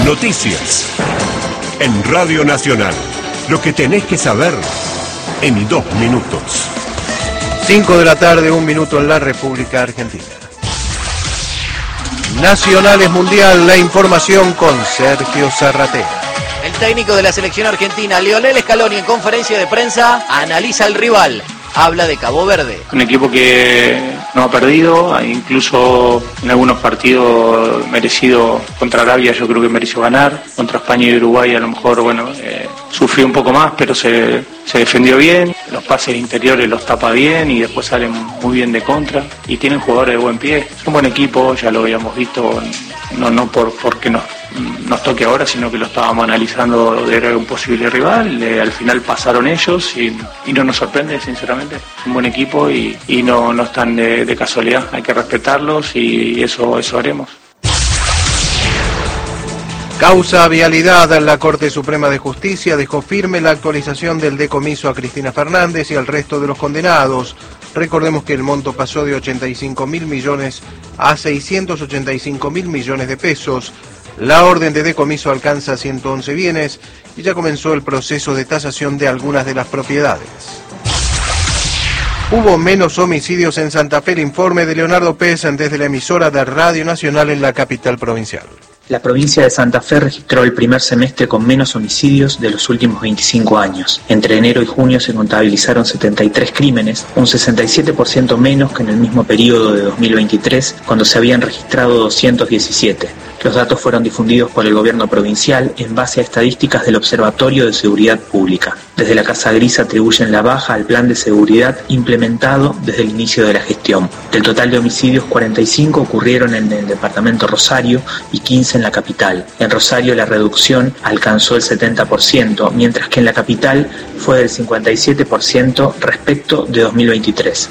Noticias. En Radio Nacional. Lo que tenés que saber en 2 minutos. 5 de la tarde, 1 minuto en la República Argentina. Nacionales Mundial, la información con Sergio Zarratea. El técnico de la selección argentina, Lionel Scaloni, en conferencia de prensa, analiza al rival. Habla de Cabo Verde. Un equipo que no ha perdido, incluso en algunos partidos merecido. Contra Arabia yo creo que mereció ganar. Contra España y Uruguay a lo mejor, sufrió un poco más, pero se defendió bien. Los pases interiores los tapa bien y después salen muy bien de contra. Y tienen jugadores de buen pie. Es un buen equipo, ya lo habíamos visto, no porque nos toque ahora, sino que lo estábamos analizando de un posible rival. Al final pasaron ellos y no nos sorprende, sinceramente. Es un buen equipo y no están de casualidad. Hay que respetarlos y eso haremos. Causa vialidad. La Corte Suprema de Justicia dejó firme la actualización del decomiso a Cristina Fernández y al resto de los condenados. Recordemos que el monto pasó de 85.000 millones a 685.000 millones de pesos. La orden de decomiso alcanza 111 bienes y ya comenzó el proceso de tasación de algunas de las propiedades. Hubo menos homicidios en Santa Fe. El informe de Leonardo Pez desde la emisora de Radio Nacional en la capital provincial. La provincia de Santa Fe registró el primer semestre con menos homicidios de los últimos 25 años. Entre enero y junio se contabilizaron 73 crímenes, un 67% menos que en el mismo periodo de 2023, cuando se habían registrado 217. Los datos fueron difundidos por el gobierno provincial en base a estadísticas del Observatorio de Seguridad Pública. Desde la Casa Gris atribuyen la baja al plan de seguridad implementado desde el inicio de la gestión. Del total de homicidios, 45 ocurrieron en el departamento Rosario y 15 en la capital. En Rosario la reducción alcanzó el 70%, mientras que en la capital fue del 57% respecto de 2023.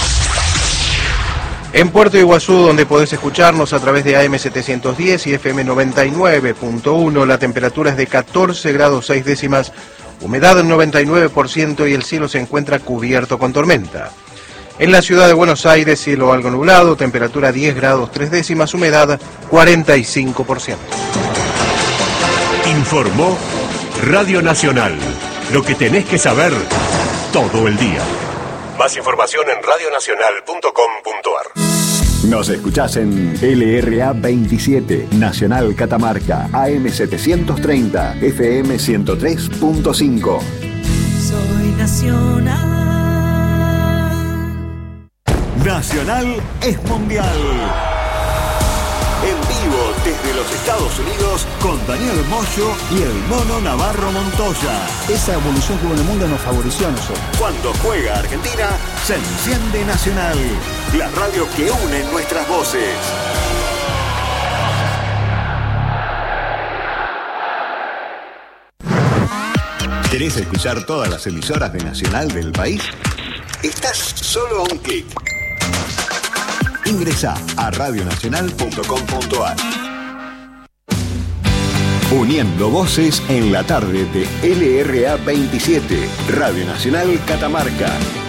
En Puerto Iguazú, donde podés escucharnos a través de AM 710 y FM 99.1, la temperatura es de 14 grados 6 décimas, humedad del 99% y el cielo se encuentra cubierto con tormenta. En la ciudad de Buenos Aires, cielo algo nublado, temperatura 10 grados 3 décimas, humedad 45%. Informó Radio Nacional. Lo que tenés que saber todo el día. Más información en radionacional.com.ar. Nos escuchás en LRA 27, Nacional Catamarca, AM 730, FM 103.5. Soy Nacional. Nacional es mundial. En vivo desde los Estados Unidos con Daniel Moyo y el Mono Navarro Montoya. Esa evolución que hubo en el mundo nos favoreció a nosotros. Cuando juega Argentina, se enciende Nacional, la radio que une nuestras voces. ¿Querés escuchar todas las emisoras de Nacional del país? Estás solo a un clic. Ingresá a radionacional.com.ar. Uniendo voces en la tarde de LRA 27, Radio Nacional Catamarca.